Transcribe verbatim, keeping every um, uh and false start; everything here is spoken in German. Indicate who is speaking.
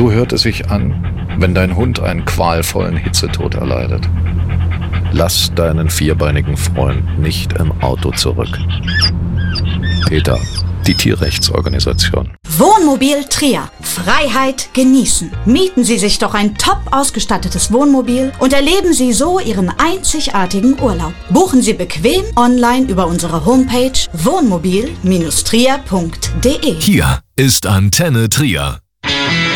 Speaker 1: So hört es sich an, wenn dein Hund einen qualvollen Hitzetod erleidet. Lass deinen vierbeinigen Freund nicht im Auto zurück. PETA, die Tierrechtsorganisation.
Speaker 2: Wohnmobil Trier. Freiheit genießen. Mieten Sie sich doch ein top ausgestattetes Wohnmobil und erleben Sie so Ihren einzigartigen Urlaub. Buchen Sie bequem online über unsere Homepage wohnmobil Bindestrich trier punkt de.
Speaker 3: Hier ist Antenne Trier.